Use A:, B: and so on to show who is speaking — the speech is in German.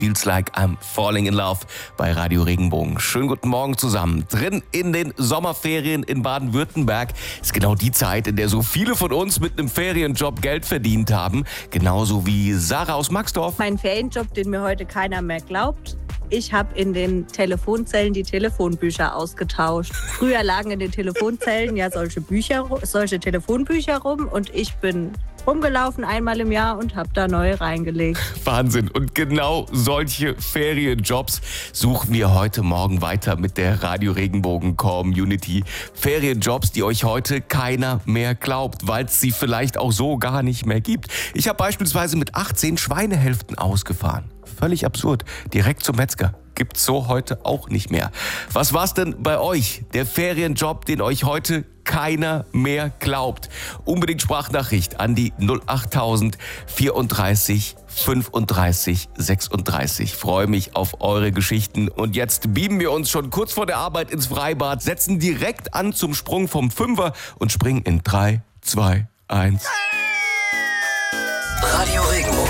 A: Feels Like I'm Falling in Love bei Radio Regenbogen. Schönen guten Morgen zusammen. Drin in den Sommerferien in Baden-Württemberg ist genau die Zeit, in der so viele von uns mit einem Ferienjob Geld verdient haben. Genauso wie Sarah aus Maxdorf.
B: Mein Ferienjob, den mir heute keiner mehr glaubt. Ich habe in den Telefonzellen die Telefonbücher ausgetauscht. Früher lagen in den Telefonzellen ja solche Telefonbücher rum und ich bin rumgelaufen einmal im Jahr und habe da neue reingelegt.
A: Wahnsinn. Und genau solche Ferienjobs suchen wir heute Morgen weiter mit der Radio Regenbogen Community. Ferienjobs, die euch heute keiner mehr glaubt, weil es sie vielleicht auch so gar nicht mehr gibt. Ich habe beispielsweise mit 18 Schweinehälften ausgefahren. Völlig absurd. Direkt zum Metzger. Gibt's so heute auch nicht mehr. Was war's denn bei euch? Der Ferienjob, den euch heute keiner mehr glaubt. Unbedingt Sprachnachricht an die 08000 34 35 36. Freue mich auf eure Geschichten. Und jetzt beamen wir uns schon kurz vor der Arbeit ins Freibad, setzen direkt an zum Sprung vom Fünfer und springen in 3, 2, 1.
C: Radio Regenbogen.